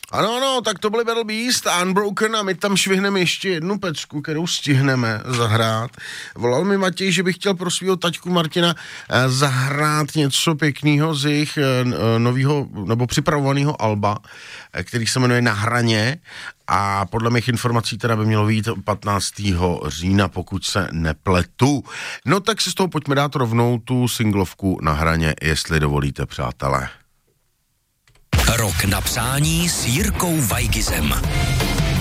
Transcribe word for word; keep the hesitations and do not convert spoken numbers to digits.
Ano, ano, tak to byly Battle Beast a Unbroken a my tam švihneme ještě jednu pecku, kterou stihneme zahrát. Volal mi Matěj, že bych chtěl pro svýho taťku Martina zahrát něco pěkného z jejich nového nebo připravovaného alba, který se jmenuje Na hraně a podle mých informací teda by mělo vyjít patnáctého října, pokud se nepletu. No tak si z toho pojďme dát rovnou tu singlovku Na hraně, jestli dovolíte, přátelé. Rok na přání s Jirkou Weigizem.